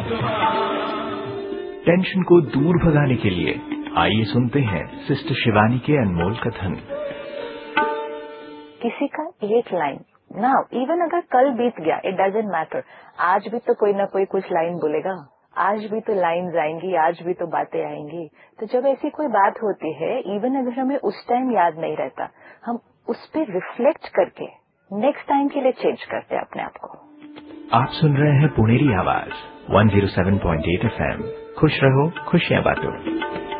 Tension को दूर भगाने के लिए आइए सुनते हैं सिस्टर शिवानी के अनमोल कथन। किसी का एक लाइन ना, इवन अगर कल बीत गया, इट डजंट मैटर, आज भी तो कोई ना कोई कुछ लाइन बोलेगा, आज भी तो लाइन्स आएंगी, आज भी तो बातें आएंगी। तो जब ऐसी कोई बात होती है, इवन अगर हमें उस टाइम याद नहीं रहता, हम उस पर रिफ्लेक्ट करके नेक्स्ट टाइम के लिए चेंज करते हैं अपने आप को। आप सुन रहे हैं पुनेरी आवाज 107.8 FM। खुश रहो, खुशियां बांटो।